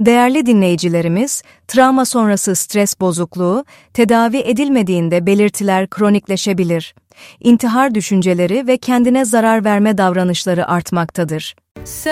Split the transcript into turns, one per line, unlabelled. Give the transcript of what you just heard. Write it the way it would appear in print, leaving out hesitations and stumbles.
Değerli dinleyicilerimiz, travma sonrası stres bozukluğu, tedavi edilmediğinde belirtiler kronikleşebilir. İntihar düşünceleri ve kendine zarar verme davranışları artmaktadır.